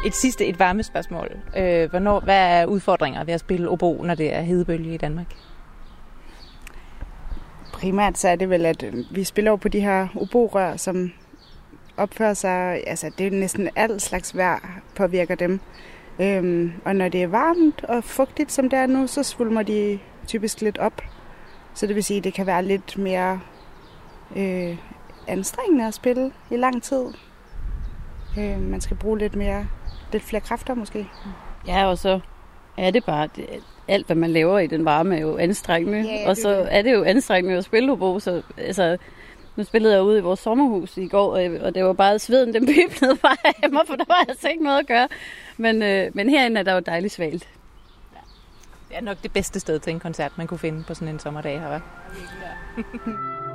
Et varme spørgsmål. Hvad er udfordringer ved at spille obo, når det er hedebølge i Danmark? Primært så er det vel, at vi spiller jo på de her oborør, som opfører sig, altså det er næsten alt slags vejr påvirker dem. Og når det er varmt og fugtigt, som det er nu, så svulmer de typisk lidt op. Så det vil sige, at det kan være lidt mere anstrengende at spille i lang tid. Man skal bruge lidt flere kræfter måske. Ja, og så er det bare alt, hvad man laver i den varme, er jo anstrengende. Ja, og så er det jo anstrengende at spille obo. Så altså, nu spillede jeg ude i vores sommerhus i går, og det var bare sveden, den piblede bare af mig, for der var altså ikke noget at gøre. Men herinde er der jo dejligt svalt. Ja. Det er nok det bedste sted til en koncert, man kunne finde på sådan en sommerdag her, hva'? Ja.